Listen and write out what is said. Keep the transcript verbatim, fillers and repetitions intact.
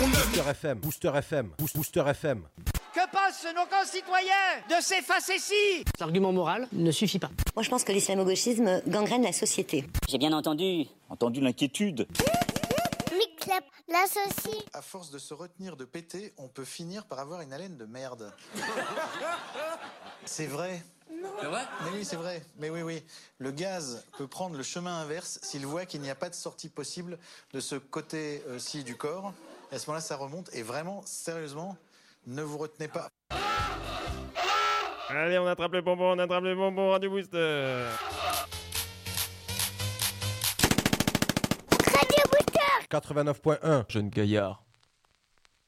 Booster F M, Booster F M, Boost- Booster F M. Que pensent nos concitoyens de ces facéties? L'argument moral ne suffit pas. Moi, je pense que l'islamo-gauchisme gangrène la société. J'ai bien entendu. Entendu l'inquiétude. Miclep, l'associe. À force de se retenir de péter, on peut finir par avoir une haleine de merde. C'est vrai. C'est vrai ? Mais oui, c'est vrai. Mais oui, oui. Le gaz peut prendre le chemin inverse s'il voit qu'il n'y a pas de sortie possible de ce côté-ci du corps. Et à ce moment-là, ça remonte. Et vraiment, sérieusement, ne vous retenez pas. Allez, on attrape le bonbon, on attrape le bonbon, Radio Booster. Radio Booster. quatre-vingt-neuf point un. Jeune gaillard.